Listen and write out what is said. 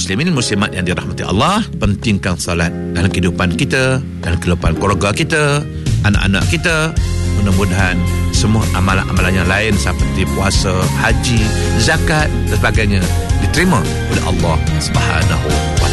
muslimin muslimat yang dirahmati Allah, pentingkan salat dalam kehidupan kita, dalam kehidupan keluarga kita, anak-anak kita. Mudah-mudahan semua amalan-amalan yang lain seperti puasa, haji, zakat dan sebagainya diterima oleh Allah Subhanahu wa